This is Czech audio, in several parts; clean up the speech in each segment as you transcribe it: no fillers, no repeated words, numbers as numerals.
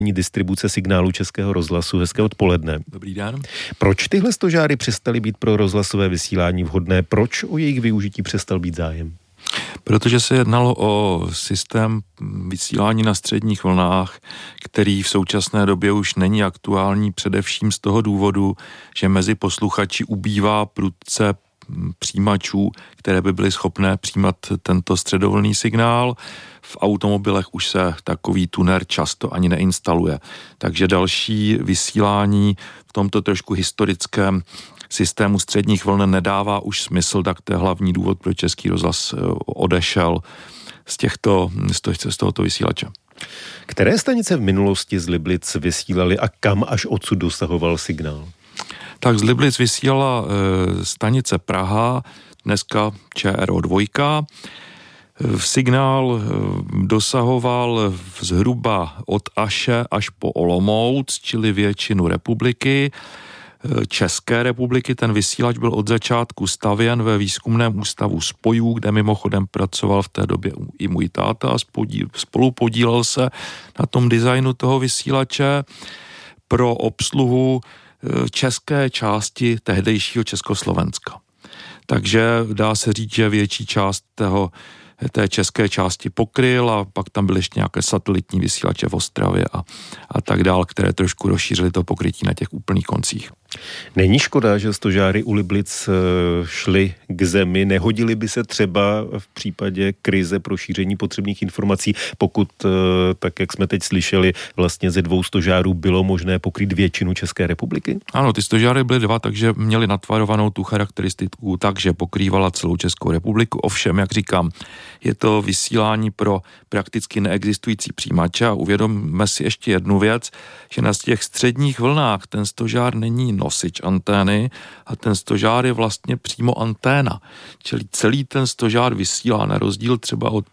distribuce signálu Českého rozhlasu. Hezké odpoledne. Dobrý den. Proč tyhle stožáry přestaly být pro rozhlasové vysílání vhodné? Proč o jejich využití přestal být zájem? Protože se jednalo o systém vysílání na středních vlnách, který v současné době už není aktuální, především z toho důvodu, že mezi posluchači ubývá prudce přijímačů, které by byly schopné přijímat tento středovlnný signál. V automobilech už se takový tuner často ani neinstaluje. Takže další vysílání v tomto trošku historickém systému středních vln nedává už smysl, tak to je hlavní důvod, proč Český rozhlas odešel z tohoto vysílače. Které stanice v minulosti z Liblic vysílaly a kam až odsud dosahoval signál? Tak z Liblic vysílala stanice Praha, dneska ČRO 2. Signál dosahoval zhruba od Aše až po Olomouc, čili většinu republiky. České republiky. Ten vysílač byl od začátku stavěn ve výzkumném ústavu spojů, kde mimochodem pracoval v té době i můj táta a spolu podílel se na tom designu toho vysílače pro obsluhu české části tehdejšího Československa. Takže dá se říct, že větší část té české části pokryl a pak tam byly ještě nějaké satelitní vysílače v Ostravě a tak dál, které trošku rozšířily to pokrytí na těch úplných koncích. Není škoda, že stožáry u Liblic šly k zemi? Nehodily by se třeba v případě krize pro šíření potřebných informací, pokud, tak jak jsme teď slyšeli, vlastně ze 2 stožárů bylo možné pokrýt většinu České republiky? Ano, ty stožáry byly 2, takže měly natvarovanou tu charakteristiku tak, že pokrývala celou Českou republiku. Ovšem, jak říkám, je to vysílání pro prakticky neexistující přijímače a uvědomme si ještě jednu věc, že na těch středních vlnách ten stožár není nosič antény a ten stožár je vlastně přímo anténa. Čili celý ten stožár vysílá na rozdíl třeba od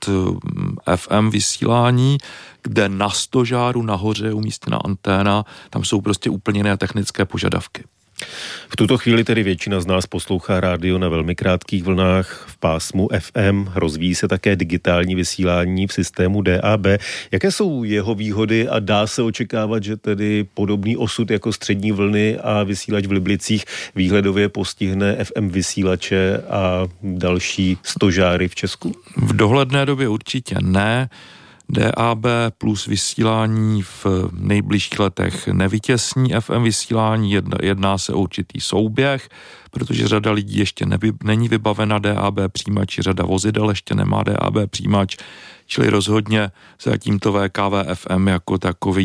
FM vysílání, kde na stožáru nahoře je umístěna anténa, tam jsou prostě úplně jiné technické požadavky. V tuto chvíli tedy většina z nás poslouchá rádio na velmi krátkých vlnách v pásmu FM. Rozvíjí se také digitální vysílání v systému DAB. Jaké jsou jeho výhody a dá se očekávat, že tedy podobný osud jako střední vlny a vysílač v Liblicích výhledově postihne FM vysílače a další stožáry v Česku? V dohledné době určitě ne. DAB plus vysílání v nejbližších letech nevytěsní FM vysílání, jedná se o určitý souběh, protože řada lidí ještě není vybavena DAB přijímači, řada vozidel ještě nemá DAB přijímač, čili rozhodně zatím to VKV FM jako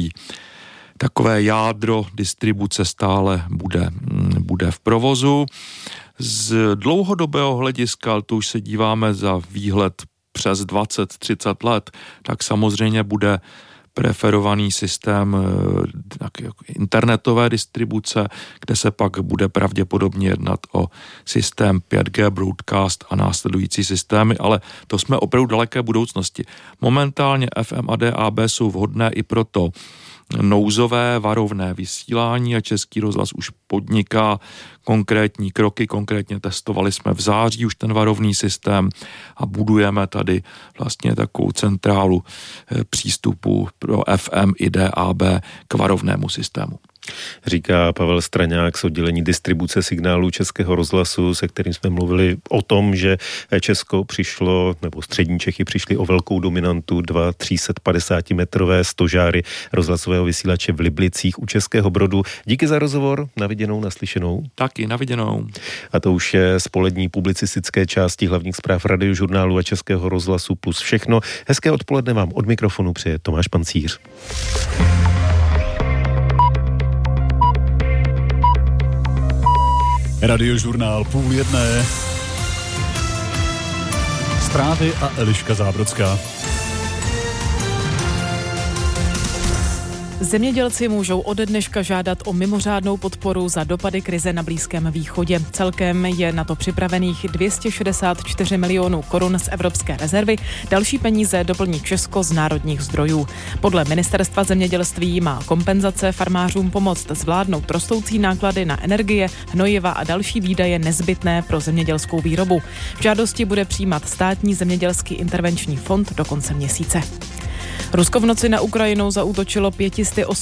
takové jádro distribuce stále bude v provozu. Z dlouhodobého hlediska, to už se díváme za výhled přes 20-30 let, tak samozřejmě bude preferovaný systém internetové distribuce, kde se pak bude pravděpodobně jednat o systém 5G broadcast a následující systémy, ale to jsme opravdu daleké budoucnosti. Momentálně FM a DAB jsou vhodné i proto nouzové varovné vysílání a Český rozhlas už podniká konkrétní kroky, konkrétně testovali jsme v září už ten varovný systém a budujeme tady vlastně takovou centrálu přístupu pro FM i DAB k varovnému systému. Říká Pavel Straňák z oddělení distribuce signálu Českého rozhlasu, se kterým jsme mluvili o tom, že Česko přišlo, nebo střední Čechy přišli o velkou dominantu 2 350-metrové stožáry rozhlasového vysílače v Liblicích u Českého Brodu. Díky za rozhovor, na viděnou, naslyšenou. Taky, na viděnou. A to už je z polední publicistické části hlavních zpráv Radiožurnálu a Českého rozhlasu plus všechno. Hezké odpoledne vám od mikrofonu přeje Tomáš Pancíř. Radiožurnál 12:30. Zprávy a Eliška Zábrodská. Zemědělci můžou ode dneška žádat o mimořádnou podporu za dopady krize na Blízkém východě. Celkem je na to připravených 264 milionů korun z Evropské rezervy. Další peníze doplní Česko z národních zdrojů. Podle ministerstva zemědělství má kompenzace farmářům pomoct zvládnout rostoucí náklady na energie, hnojiva a další výdaje nezbytné pro zemědělskou výrobu. V žádosti bude přijímat státní zemědělský intervenční fond do konce měsíce. Rusko v noci na Ukrajinu zaútočilo 580